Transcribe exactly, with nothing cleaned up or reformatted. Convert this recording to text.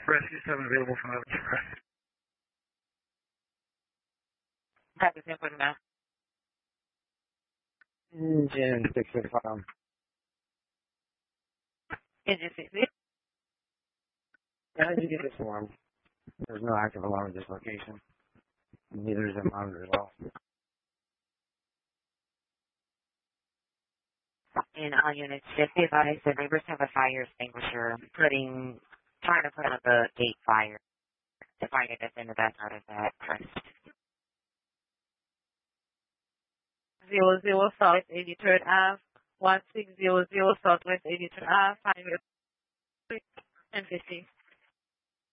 Rescue seven available from the express. Happy to put now. Engine six six five. Engine six six. How did you get this form? There's no active alarm at this location. Neither is a monitor at all. And all units, just be advised the neighbors have a fire extinguisher putting, trying to put out the gate fire. The fire that's in the back part of that crest. Zero zero South eighty-third Ave, one six zero zero Southwest eighty-third Ave, Highway and fifty.